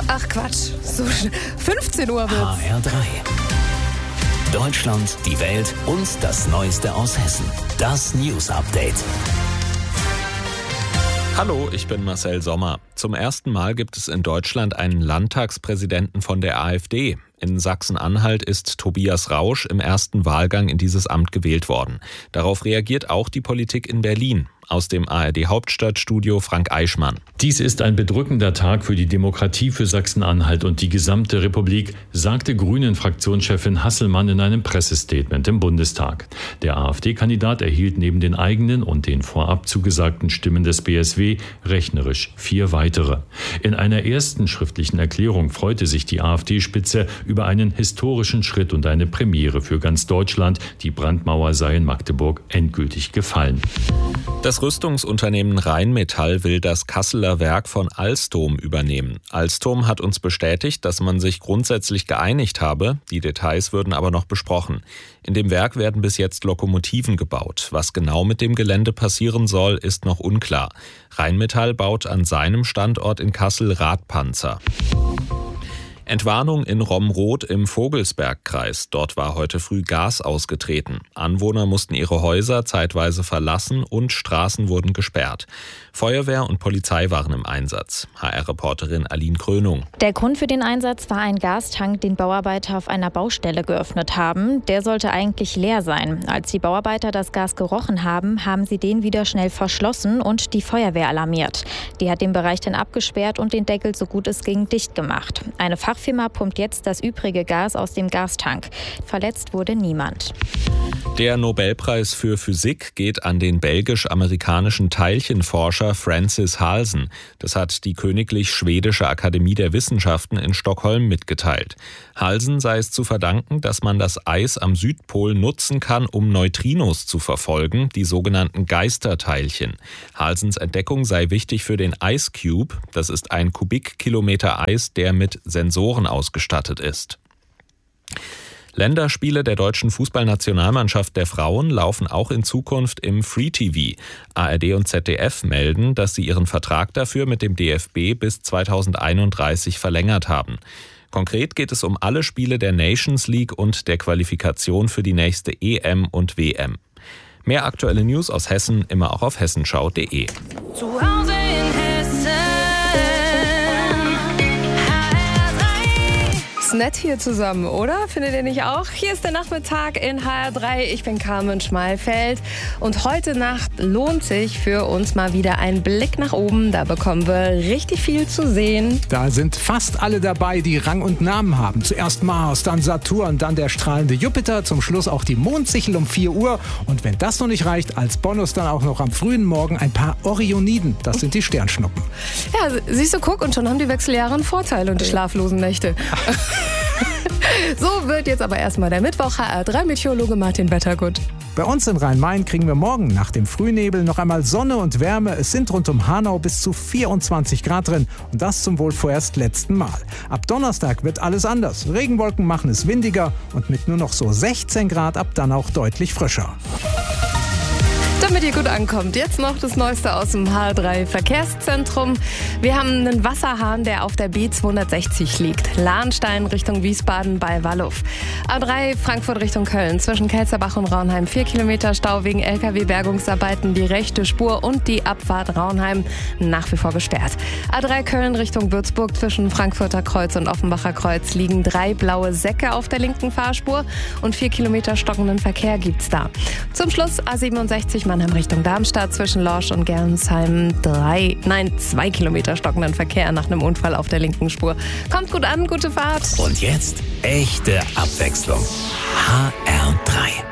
Ach Quatsch, so 15 Uhr wird's. HR3. Deutschland, die Welt und das Neueste aus Hessen. Das News Update. Hallo, ich bin Marcel Sommer. Zum ersten Mal gibt es in Deutschland einen Landtagspräsidenten von der AfD. In Sachsen-Anhalt ist Tobias Rausch im ersten Wahlgang in dieses Amt gewählt worden. Darauf reagiert auch die Politik in Berlin. Aus dem ARD-Hauptstadtstudio Frank Eichmann. Dies ist ein bedrückender Tag für die Demokratie, für Sachsen-Anhalt und die gesamte Republik, sagte Grünen-Fraktionschefin Hasselmann in einem Pressestatement im Bundestag. Der AfD-Kandidat erhielt neben den eigenen und den vorab zugesagten Stimmen des BSW rechnerisch 4 weitere. In einer ersten schriftlichen Erklärung freute sich die AfD-Spitze über einen historischen Schritt und eine Premiere für ganz Deutschland. Die Brandmauer sei in Magdeburg endgültig gefallen. Das Rüstungsunternehmen Rheinmetall will das Kasseler Werk von Alstom übernehmen. Alstom hat uns bestätigt, dass man sich grundsätzlich geeinigt habe. Die Details würden aber noch besprochen. In dem Werk werden bis jetzt Lokomotiven gebaut. Was genau mit dem Gelände passieren soll, ist noch unklar. Rheinmetall baut an seinem Standort in Kassel Radpanzer. Entwarnung in Romrod im Vogelsbergkreis. Dort war heute früh Gas ausgetreten. Anwohner mussten ihre Häuser zeitweise verlassen und Straßen wurden gesperrt. Feuerwehr und Polizei waren im Einsatz. HR-Reporterin Aline Krönung. Der Grund für den Einsatz war ein Gastank, den Bauarbeiter auf einer Baustelle geöffnet haben. Der sollte eigentlich leer sein. Als die Bauarbeiter das Gas gerochen haben, haben sie den wieder schnell verschlossen und die Feuerwehr alarmiert. Die hat den Bereich dann abgesperrt und den Deckel so gut es ging dicht gemacht. Eine Fachfirma pumpt jetzt das übrige Gas aus dem Gastank. Verletzt wurde niemand. Der Nobelpreis für Physik geht an den belgisch-amerikanischen Teilchenforscher Francis Halsen. Das hat die Königlich Schwedische Akademie der Wissenschaften in Stockholm mitgeteilt. Halsen sei es zu verdanken, dass man das Eis am Südpol nutzen kann, um Neutrinos zu verfolgen, die sogenannten Geisterteilchen. Halsens Entdeckung sei wichtig für den Ice Cube. Das ist ein Kubikkilometer Eis, der mit Sensoren ausgestattet ist. Länderspiele der deutschen Fußballnationalmannschaft der Frauen laufen auch in Zukunft im Free TV. ARD und ZDF melden, dass sie ihren Vertrag dafür mit dem DFB bis 2031 verlängert haben. Konkret geht es um alle Spiele der Nations League und der Qualifikation für die nächste EM und WM. Mehr aktuelle News aus Hessen immer auch auf hessenschau.de. Zu Hause in Hessen. Ist nett hier zusammen, oder? Findet ihr nicht auch? Hier ist der Nachmittag in HR3. Ich bin Carmen Schmalfeld und heute Nacht lohnt sich für uns mal wieder ein Blick nach oben. Da bekommen wir richtig viel zu sehen. Da sind fast alle dabei, die Rang und Namen haben. Zuerst Mars, dann Saturn, dann der strahlende Jupiter, zum Schluss auch die Mondsichel um 4 Uhr. Und wenn das noch nicht reicht, als Bonus dann auch noch am frühen Morgen ein paar Orioniden. Das sind die Sternschnuppen. Ja, siehst du, guck, und schon haben die Wechseljahre einen Vorteil und die schlaflosen Nächte. So wird jetzt aber erstmal der Mittwoch. HR3-Meteorologe Martin Wettergut. Bei uns in Rhein-Main kriegen wir morgen nach dem Frühnebel noch einmal Sonne und Wärme. Es sind rund um Hanau bis zu 24 Grad drin und das zum wohl vorerst letzten Mal. Ab Donnerstag wird alles anders. Regenwolken machen es windiger und mit nur noch so 16 Grad ab dann auch deutlich frischer. Damit ihr gut ankommt, jetzt noch das Neueste aus dem HR3 Verkehrszentrum. Wir haben einen Wasserhahn, der auf der B260 liegt. Lahnstein Richtung Wiesbaden bei Walluff. A3 Frankfurt Richtung Köln. Zwischen Kelzerbach und Raunheim 4 Kilometer Stau wegen LKW-Bergungsarbeiten. Die rechte Spur und die Abfahrt Raunheim nach wie vor gesperrt. A3 Köln Richtung Würzburg. Zwischen Frankfurter Kreuz und Offenbacher Kreuz liegen 3 blaue Säcke auf der linken Fahrspur. Und 4 Kilometer stockenden Verkehr gibt's da. Zum Schluss A67 Mannheim Richtung Darmstadt zwischen Lorsch und Gernsheim 2 Kilometer stockenden Verkehr nach einem Unfall auf der linken Spur. Kommt gut an, gute Fahrt. Und jetzt echte Abwechslung. HR3.